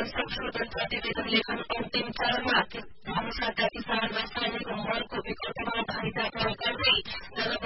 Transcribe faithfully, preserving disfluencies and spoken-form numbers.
संशोधन प्रतिवेदन लेखन अन्तिम चरणमा भानुसाका किसान रसायनिक मलको विकल्पमा धारिता प्रयोग गर्दै